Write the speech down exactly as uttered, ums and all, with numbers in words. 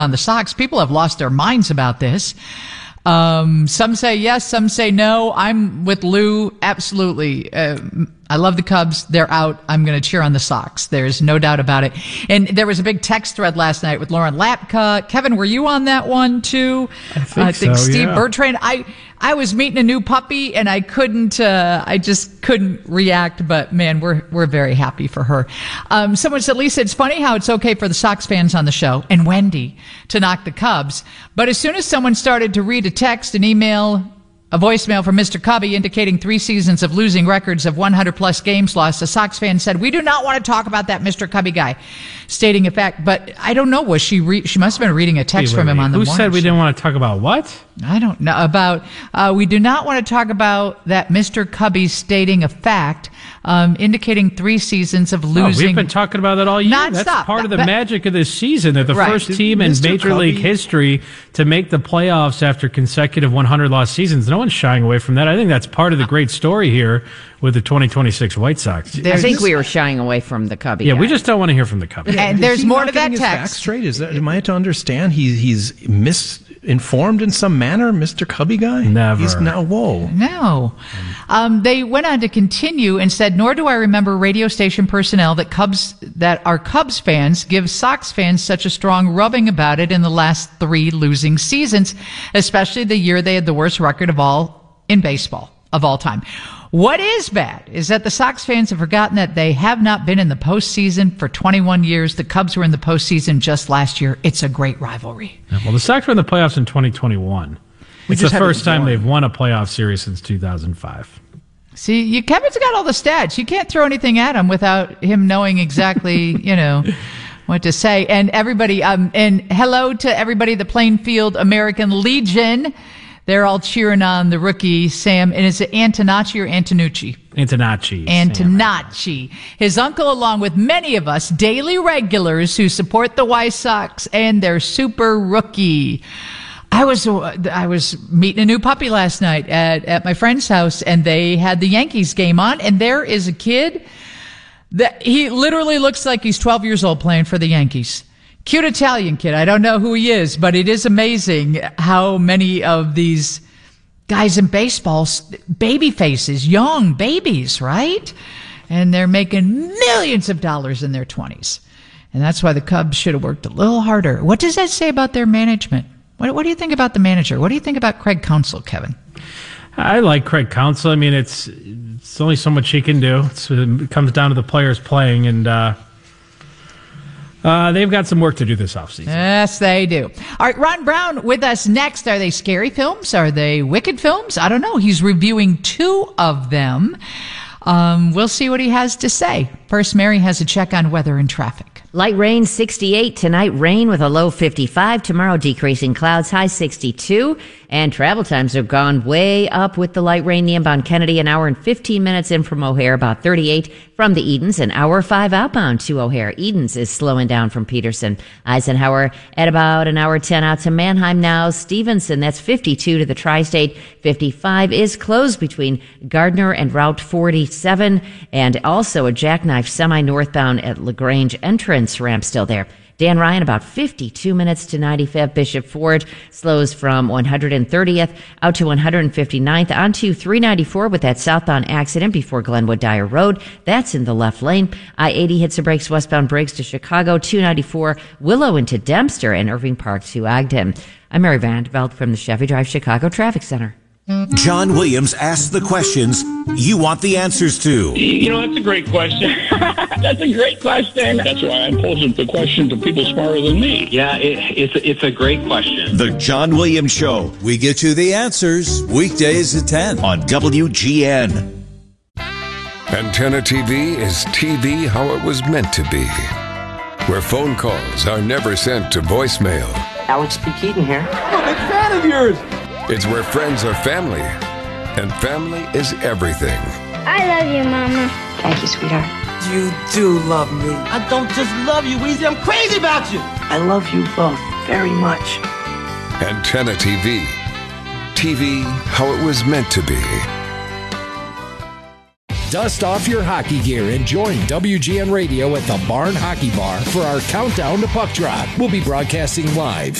on the Sox. People have lost their minds about this. Um, some say yes, some say no. I'm with Lou. Absolutely. Uh, I love the Cubs. They're out. I'm going to cheer on the Sox. There's no doubt about it. And there was a big text thread last night with Lauren Lapka. Kevin, were you on that one too? I think, I think so, Steve yeah. Bertrand. I, I was meeting a new puppy and I couldn't, uh, I just couldn't react, but man, we're, we're very happy for her. Um, someone said, Lisa, it's funny how it's okay for the Sox fans on the show and Wendy to knock the Cubs. But as soon as someone started to read a text, an email, a voicemail from Mister Cubby indicating three seasons of losing records of one hundred plus games lost, a Sox fan said, we do not want to talk about that Mister Cubby guy, stating a fact. But I don't know, was she re- she must have been reading a text wait, wait, from him wait. on the Who morning said we show. didn't want to talk about what? I don't know about, uh, we do not want to talk about that Mister Cubby stating a fact, um, indicating three seasons of losing. Oh, we've been talking about that all year. Non-stop. That's part of the But- magic of this season. They're the Right. first Did team in Mister Major League Cubby- history to make the playoffs after consecutive one hundred loss seasons. No one's shying away from that. I think that's part of the great story here with the twenty twenty-six White Sox. I think we were shying away from the Cubby Yeah, guy. we just don't want to hear from the Cubby. And Is there's he more not to that getting his text. facts straight? Is that, am I to understand he, he's misinformed in some manner, Mister Cubby guy? Never. He's now, whoa. No. Um, they went on to continue and said, nor do I remember radio station personnel that Cubs, that our Cubs fans give Sox fans such a strong rubbing about it in the last three losing seasons, especially the year they had the worst record of all in baseball of all time. What is bad is that the Sox fans have forgotten that they have not been in the postseason for twenty-one years. The Cubs were in the postseason just last year. It's a great rivalry. Well, the Sox were in the playoffs in twenty twenty-one. We It's the just haven't first time won. they've won a playoff series since two thousand five. See, you, Kevin's got all the stats. You can't throw anything at him without him knowing exactly, you know, what to say. And everybody, um, and hello to everybody, the Plainfield American Legion. They're all cheering on the rookie, Sam. And is it Antonacci or Antonucci? Antonacci. Antonacci. His uncle, along with many of us, daily regulars who support the White Sox and their super rookie. I was I was meeting a new puppy last night at, at my friend's house, and they had the Yankees game on, and there is a kid that he literally looks like he's twelve years old playing for the Yankees. Cute Italian kid. I don't know who he is, but it is amazing how many of these guys in baseball, baby faces, young babies, right? And they're making millions of dollars in their twenties. And that's why the Cubs should have worked a little harder. What does that say about their management? What, what do you think about the manager? What do you think about Craig Counsell, Kevin? I like Craig Counsell. I mean, it's it's only so much he can do. It's, it comes down to the players playing, and uh, uh, they've got some work to do this offseason. Yes, they do. All right, Ron Brown with us next. Are they scary films? Are they wicked films? I don't know. He's reviewing two of them. Um, we'll see what he has to say. First, Mary has a check on weather and traffic. Light rain, sixty-eight. Tonight, rain with a low fifty-five. Tomorrow, decreasing clouds, high sixty-two. And travel times have gone way up with the light rain. Inbound Kennedy, an hour and fifteen minutes in from O'Hare, about thirty-eight. From the Edens, an hour five outbound to O'Hare. Edens is slowing down from Peterson. Eisenhower at about an hour ten out to Mannheim now. Stevenson, that's fifty-two to the Tri-State. fifty-five is closed between Gardner and Route forty-seven. And also a jackknife semi-northbound at LaGrange entrance ramp still there. Dan Ryan, about fifty-two minutes to ninety-fifth. Bishop Ford slows from one hundred thirtieth out to one hundred fifty-ninth onto three ninety-four with that southbound accident before Glenwood Dyer Road. That's in the left lane. I eighty hits the brakes westbound Briggs to Chicago, two ninety-four Willow into Dempster, and Irving Park to Ogden. I'm Mary Vandeveld from the Chevy Drive Chicago Traffic Center. John Williams asks the questions you want the answers to. You know, that's a great question. That's a great question. That's why I'm posing the question to people smarter than me. Yeah, it, it's, it's a great question. The John Williams Show. We get you the answers weekdays at ten on W G N. Antenna T V is T V how it was meant to be, where phone calls are never sent to voicemail. Alex P. Keaton here. I'm a big fan of yours. It's where friends are family, and family is everything. I love you, Mama. Thank you, sweetheart. You do love me. I don't just love you, Weezy. I'm crazy about you. I love you both very much. Antenna T V. T V how it was meant to be. Dust off your hockey gear and join W G N Radio at the Barn Hockey Bar for our countdown to puck drop. We'll be broadcasting live